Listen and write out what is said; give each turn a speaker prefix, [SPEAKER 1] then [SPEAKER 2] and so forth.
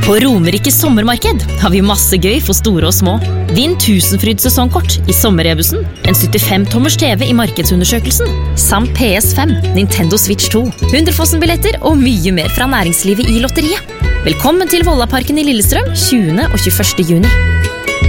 [SPEAKER 1] På Romerike sommermarked har vi masse gøy for store og små. Vinn Tusenfryd-sesongkort i sommerrebusen, en 75-tommers TV i markedsundersøkelsen, samt PS5, Nintendo Switch 2, 100 Fossen-billetter og mye mer fra næringslivet i lotteriet. Velkommen til Vollaparken i Lillestrøm 20. og 21. juni.